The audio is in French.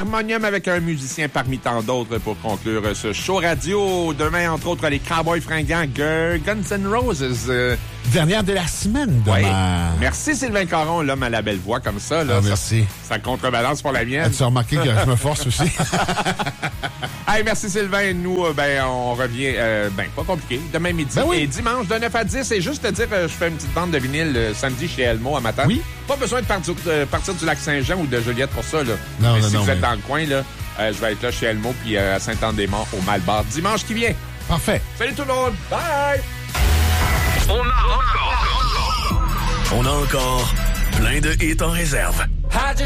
Harmonium avec un musicien parmi tant d'autres pour conclure ce show radio. Demain, entre autres, les Cowboys fringants, Guns N' Roses. Dernière de la semaine, demain. Oui. Merci Sylvain Caron, l'homme à la belle voix comme ça. Là, merci. Ça contrebalance pour la mienne. As-tu remarqué que je me force aussi? Hey, merci Sylvain. Nous, on revient, pas compliqué, demain midi. Ben oui. Et dimanche de 9 à 10. Et juste te dire, je fais une petite vente de vinyle samedi chez Elmo à matin. Oui. Pas besoin de partir du Lac-Saint-Jean ou de Joliette pour ça. Là. Non, mais non, si non, vous êtes dans le coin, là, je vais être là chez Elmo puis à Saint-Anne-des-Monts au Malbar dimanche qui vient. Parfait. Salut tout le monde. Bye! On a encore plein de hits en réserve.